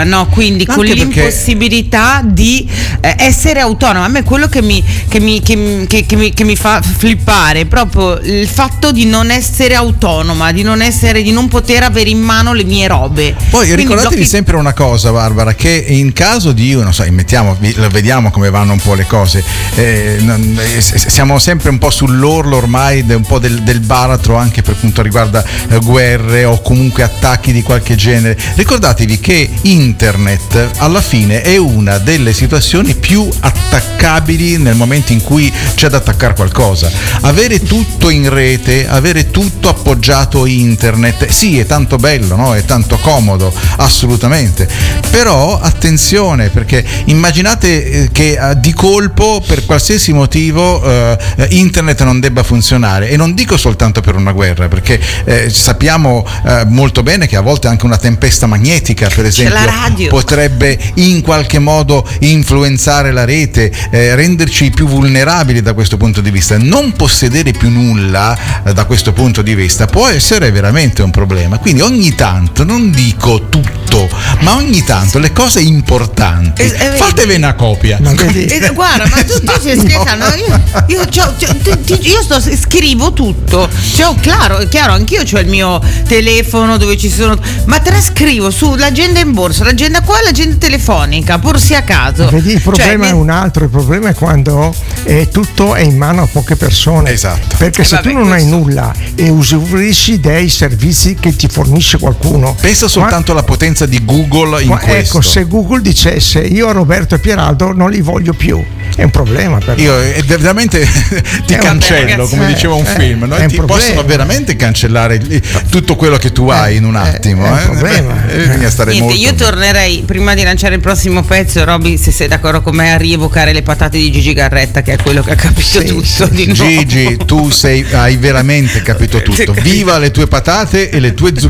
no? Quindi con l'impossibilità di essere autonoma. A me quello che mi fa flippare proprio il fatto di non essere autonoma, di non poter avere in mano le mie robe. Poi quindi ricordatevi sempre una cosa, Barbara, che in caso di, non so, vediamo come vanno un po' le cose, siamo sempre un po' sull'orlo ormai un po' del baratro, anche per quanto riguarda guerre o comunque attacchi di qualche genere. Ricordatevi che internet alla fine è una delle situazioni più attaccabili nel momento in cui c'è da attaccare qualcosa. Avere tutto in rete, avere tutto appoggiato internet, sì, è tanto bello, no? È tanto comodo, assolutamente, però attenzione, perché immaginate che di colpo per qualsiasi motivo internet non debba funzionare, e non dico soltanto per una guerra, perché sappiamo molto bene che a volte anche una tempesta magnetica, per esempio, potrebbe in qualche modo influenzare la rete, renderci più vulnerabili da questo punto di vista. Non possedere più nulla da questo punto di vista può essere veramente un problema, quindi ogni tanto, non dico tutto, ma ogni tanto le cose importanti fatevi una copia. Guarda, ma tu stai scherzando? Io scrivo tutto, cioè, chiaro, anch'io c'ho il mio telefono dove ci sono, ma trascrivo sull'agenda in borsa, l'agenda qua e l'agenda telefonica, pur sia a caso. Vedi, il problema è un altro, il problema è quando tutto è in mano a poche persone. Esatto. Perché se tu non hai nulla e usufruisci dei servizi che ti fornisce qualcuno, pensa soltanto alla potenza di Google in questo. Ecco, se Google dicesse io a Roberto e Pieraldo non li voglio più, è un problema per me. Io veramente ti cancello, come diceva un film, no? Ti possono veramente cancellare tutto quello che tu hai in un attimo. È un problema. Bisogna stare molto. Io tornerei, prima di lanciare il prossimo pezzo, Roby, se sei d'accordo con me, a rievocare le patate di Gigi Garretta, che è quello che ha capito tutto di nuovo. Gigi, tu hai veramente capito tutto. Viva le tue patate e le tue zucchine.